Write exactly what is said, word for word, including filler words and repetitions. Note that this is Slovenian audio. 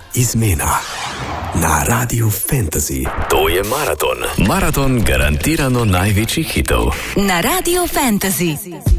izmena. Na Radiu Fantasy. To je Maraton. Maraton garantirano največjih hitov. Na Radiu Fantasy.